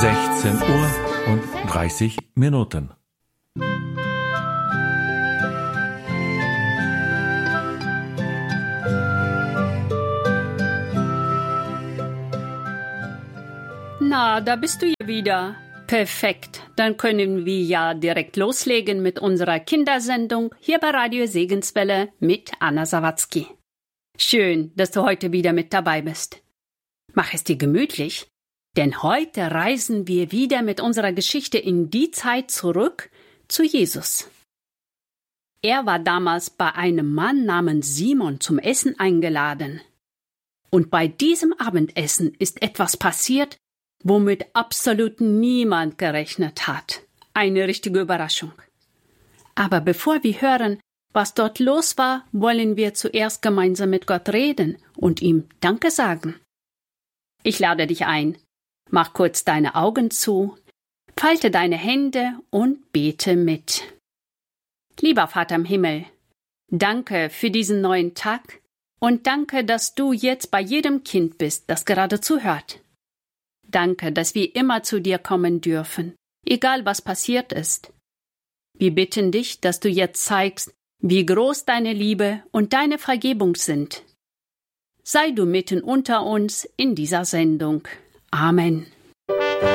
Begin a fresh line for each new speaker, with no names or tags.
16 Uhr und 30 Minuten.
Na, da bist du ja wieder. Perfekt. Dann können wir ja direkt loslegen mit unserer Kindersendung hier bei Radio Segenswelle mit Anna Sawatzki. Schön, dass du heute wieder mit dabei bist. Mach es dir gemütlich, denn heute reisen wir wieder mit unserer Geschichte in die Zeit zurück zu Jesus. Er war damals bei einem Mann namens Simon zum Essen eingeladen. Und bei diesem Abendessen ist etwas passiert, womit absolut niemand gerechnet hat. Eine richtige Überraschung. Aber bevor wir hören, was dort los war, wollen wir zuerst gemeinsam mit Gott reden und ihm Danke sagen. Ich lade dich ein. Mach kurz deine Augen zu, falte deine Hände und bete mit. Lieber Vater im Himmel, danke für diesen neuen Tag und danke, dass du jetzt bei jedem Kind bist, das gerade zuhört. Danke, dass wir immer zu dir kommen dürfen, egal was passiert ist. Wir bitten dich, dass du jetzt zeigst, wie groß deine Liebe und deine Vergebung sind. Sei du mitten unter uns in dieser Sendung. Amen.